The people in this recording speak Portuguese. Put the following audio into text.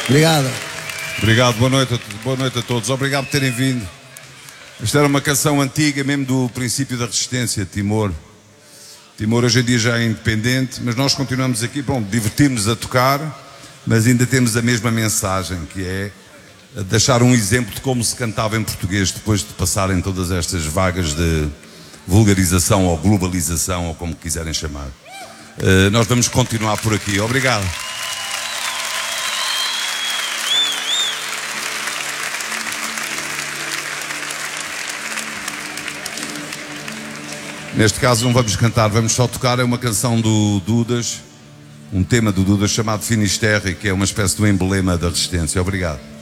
Obrigado. Obrigado, boa noite a todos. Obrigado por terem vindo. Esta era uma canção antiga, mesmo do princípio da resistência, Timor. Timor hoje em dia já é independente, mas nós continuamos aqui, bom, divertimos a tocar, mas ainda temos a mesma mensagem, que é deixar um exemplo de como se cantava em português depois de passarem todas estas vagas de vulgarização ou globalização, ou como quiserem chamar. Nós vamos continuar por aqui. Obrigado. Neste caso não vamos cantar, vamos só tocar. É uma canção do Dudas, um tema do Dudas chamado Finisterre, que é uma espécie de um emblema da resistência. Obrigado.